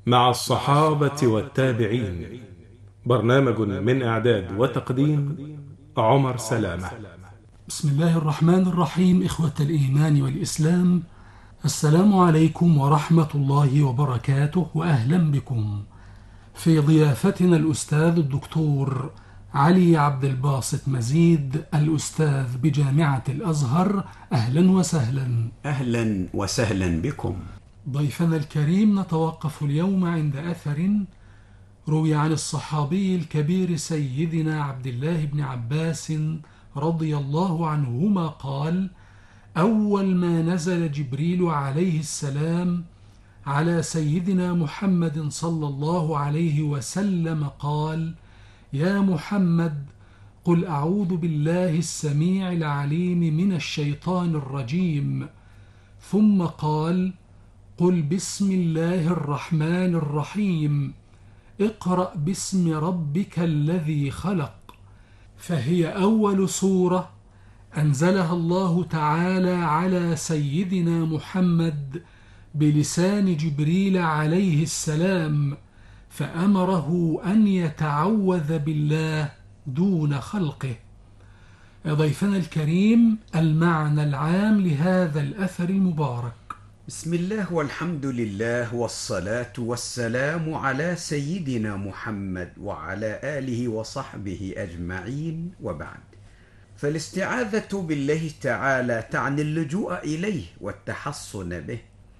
مع الصحابة والتابعين. برنامج من إعداد وتقديم عمر سلامة. بسم الله الرحمن الرحيم. إخوة الإيمان والإسلام، السلام عليكم ورحمة الله وبركاته، وأهلا بكم في ضيافتنا الأستاذ الدكتور علي عبد الباسط مزيد، الأستاذ بجامعة الأزهر. أهلا وسهلا. أهلا وسهلا بكم. ضيفنا الكريم، نتوقف اليوم عند أثر روي عن الصحابي الكبير سيدنا عبد الله بن عباس رضي الله عنهما قال: أول ما نزل جبريل عليه السلام على سيدنا محمد صلى الله عليه وسلم قال: يا محمد، قل أعوذ بالله السميع العليم من الشيطان الرجيم. ثم قال: قل بسم الله الرحمن الرحيم، اقرأ باسم ربك الذي خلق. فهي أول سورة أنزلها الله تعالى على سيدنا محمد بلسان جبريل عليه السلام، فأمره أن يتعوذ بالله دون خلقه. ضيفنا الكريم، المعنى العام لهذا الأثر المبارك. بسم الله والحمد لله والصلاة والسلام على سيدنا محمد وعلى آله وصحبه أجمعين، وبعد. فالاستعاذة بالله تعالى تعني اللجوء إليه والتحصن به،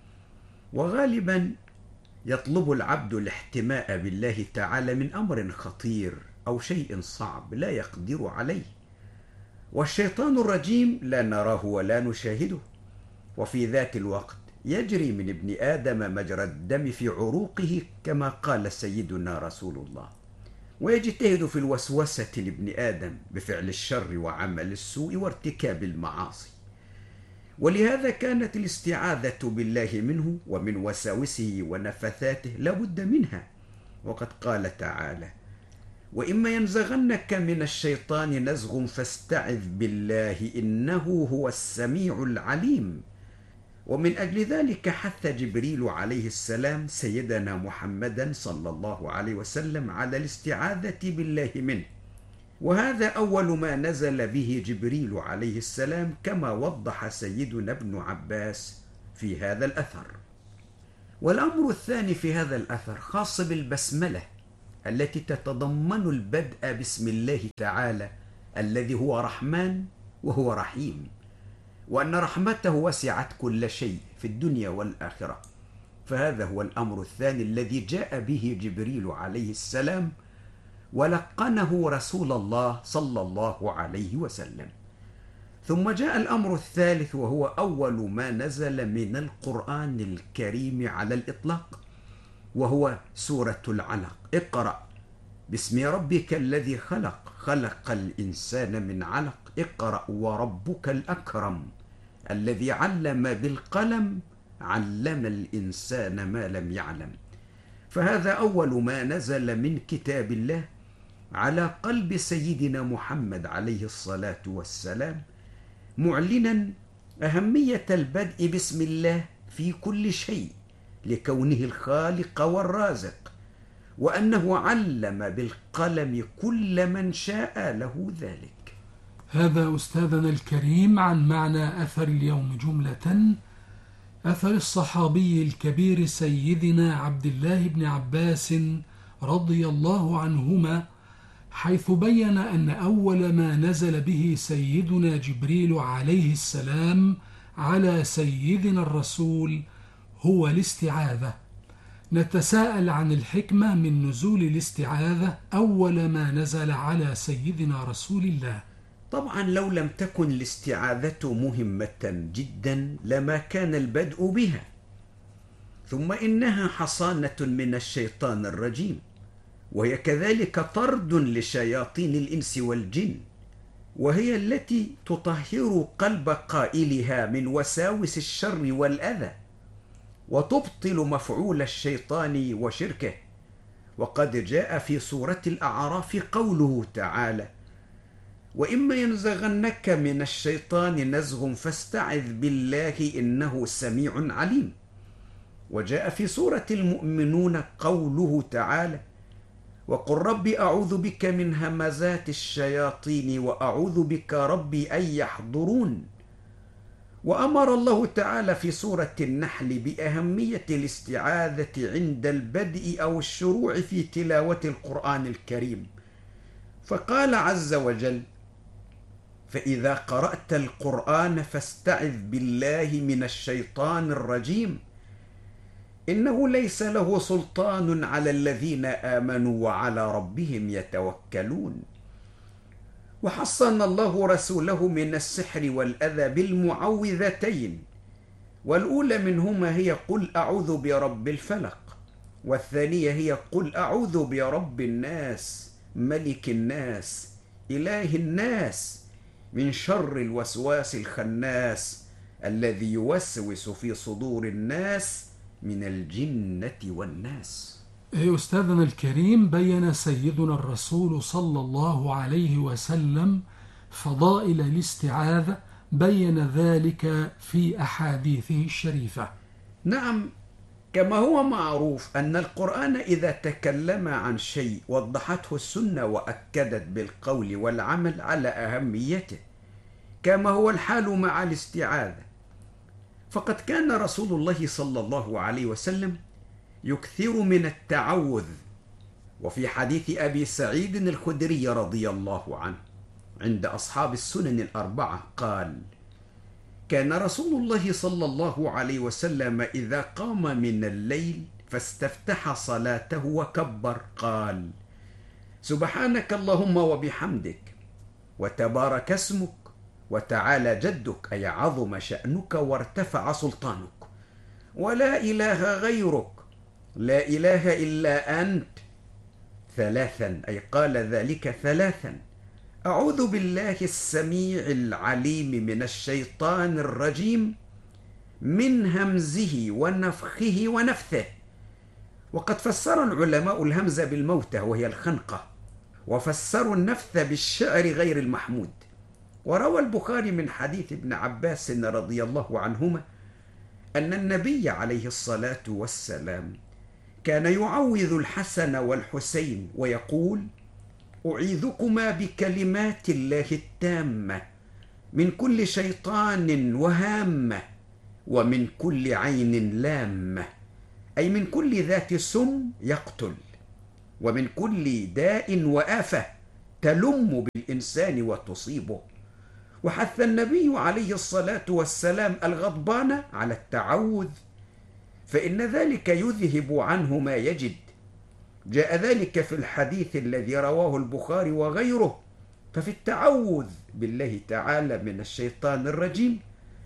وغالبا يطلب العبد الاحتماء بالله تعالى من أمر خطير أو شيء صعب لا يقدر عليه. والشيطان الرجيم لا نراه ولا نشاهده، وفي ذات الوقت يجري من ابن آدم مجرى الدم في عروقه كما قال سيدنا رسول الله، ويجتهد في الوسوسة لابن آدم بفعل الشر وعمل السوء وارتكاب المعاصي. ولهذا كانت الاستعاذة بالله منه ومن وساوسه ونفثاته لابد منها، وقد قال تعالى: وإما ينزغنك من الشيطان نزغ فاستعذ بالله إنه هو السميع العليم. ومن أجل ذلك حث جبريل عليه السلام سيدنا محمدا صلى الله عليه وسلم على الاستعاذة بالله منه، وهذا أول ما نزل به جبريل عليه السلام كما وضح سيدنا ابن عباس في هذا الأثر. والأمر الثاني في هذا الأثر خاص بالبسملة التي تتضمن البدء بسم الله تعالى الذي هو رحمن وهو رحيم، وأن رحمته وسعت كل شيء في الدنيا والآخرة. فهذا هو الأمر الثاني الذي جاء به جبريل عليه السلام ولقنه رسول الله صلى الله عليه وسلم. ثم جاء الأمر الثالث وهو أول ما نزل من القرآن الكريم على الإطلاق، وهو سورة العلق: اقرأ باسم ربك الذي خلق، خلق الإنسان من علق، اقرأ وربك الأكرم الذي علم بالقلم، علم الإنسان ما لم يعلم. فهذا أول ما نزل من كتاب الله على قلب سيدنا محمد عليه الصلاة والسلام، معلنا أهمية البدء بسم الله في كل شيء لكونه الخالق والرازق، وأنه علم بالقلم كل من شاء له ذلك. هذا أستاذنا الكريم عن معنى أثر اليوم جملة. أثر الصحابي الكبير سيدنا عبد الله بن عباس رضي الله عنهما، حيث بين أن أول ما نزل به سيدنا جبريل عليه السلام على سيدنا الرسول هو الاستعاذة. نتساءل عن الحكمة من نزول الاستعاذة أول ما نزل على سيدنا رسول الله. طبعا لو لم تكن الاستعاذة مهمة جدا لما كان البدء بها. ثم إنها حصانة من الشيطان الرجيم، وهي كذلك طرد لشياطين الإنس والجن، وهي التي تطهر قلب قائلها من وساوس الشر والأذى، وتبطل مفعول الشيطان وشركه. وقد جاء في سورة الأعراف قوله تعالى: وإما ينزغنك من الشيطان نزغ فاستعذ بالله إنه سميع عليم. وجاء في سورة المؤمنون قوله تعالى: وقل ربي أعوذ بك من همزات الشياطين وأعوذ بك ربي أن يحضرون. وأمر الله تعالى في سورة النحل بأهمية الاستعاذة عند البدء أو الشروع في تلاوة القرآن الكريم، فقال عز وجل: فإذا قرأت القرآن فاستعذ بالله من الشيطان الرجيم إنه ليس له سلطان على الذين آمنوا وعلى ربهم يتوكلون. وحصن الله رسوله من السحر والأذى بالمعوذتين، والأولى منهما هي قل أعوذ برب الفلق، والثانية هي قل أعوذ برب الناس ملك الناس إله الناس من شر الوسواس الخناس الذي يوسوس في صدور الناس من الجنة والناس. أستاذنا الكريم، بين سيدنا الرسول صلى الله عليه وسلم فضائل الاستعاذة، بين ذلك في أحاديثه الشريفة. نعم، كما هو معروف أن القرآن إذا تكلم عن شيء وضحته السنة وأكدت بالقول والعمل على أهميته، كما هو الحال مع الاستعاذة. فقد كان رسول الله صلى الله عليه وسلم يكثر من التعوذ. وفي حديث أبي سعيد الخدري رضي الله عنه عند أصحاب السنن الأربعة قال: كان رسول الله صلى الله عليه وسلم إذا قام من الليل فاستفتح صلاته وكبر قال: سبحانك اللهم وبحمدك وتبارك اسمك وتعالى جدك، أي عظم شأنك وارتفع سلطانك، ولا إله غيرك، لا إله إلا أنت، ثلاثا، أي قال ذلك ثلاثا: أعوذ بالله السميع العليم من الشيطان الرجيم من همزه ونفخه ونفثه. وقد فسر العلماء الهمزة بالموتة وهي الخنقة، وفسروا النفث بالشعر غير المحمود. وروى البخاري من حديث ابن عباس رضي الله عنهما أن النبي عليه الصلاة والسلام كان يعوذ الحسن والحسين ويقول: أعيذكما بكلمات الله التامة من كل شيطان وهامة ومن كل عين لامة، أي من كل ذات سم يقتل، ومن كل داء وآفة تلم بالإنسان وتصيبه. وحث النبي عليه الصلاة والسلام الغضبان على التعوذ، فإن ذلك يذهب عنه ما يجد. جاء ذلك في الحديث الذي رواه البخاري وغيره. ففي التعوذ بالله تعالى من الشيطان الرجيم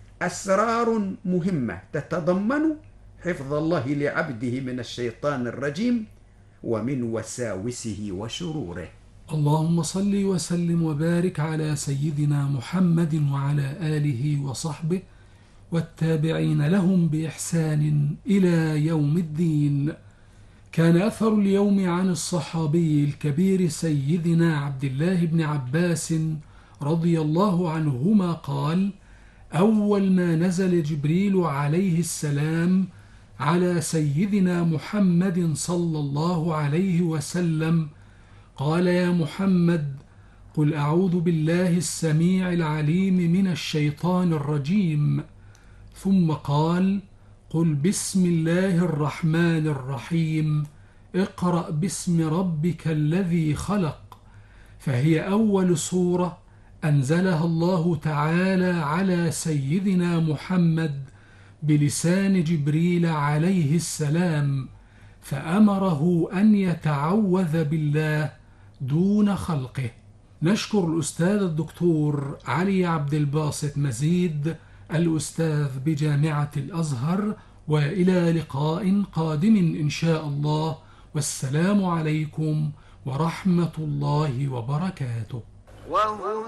أسرار مهمة تتضمن حفظ الله لعبده من الشيطان الرجيم ومن وساوسه وشروره. اللهم صل وسلم وبارك على سيدنا محمد وعلى آله وصحبه والتابعين لهم بإحسان إلى يوم الدين. كان أثر اليوم عن الصحابي الكبير سيدنا عبد الله بن عباس رضي الله عنهما قال: أول ما نزل جبريل عليه السلام على سيدنا محمد صلى الله عليه وسلم قال: يا محمد، قل أعوذ بالله السميع العليم من الشيطان الرجيم. ثم قال: قل بسم الله الرحمن الرحيم، اقرأ باسم ربك الذي خلق. فهي أول سورة أنزلها الله تعالى على سيدنا محمد بلسان جبريل عليه السلام، فأمره أن يتعوذ بالله دون خلقه. نشكر الأستاذ الدكتور علي عبد الباسط مزيد، الأستاذ بجامعة الأزهر، وإلى لقاء قادم إن شاء الله، والسلام عليكم ورحمة الله وبركاته.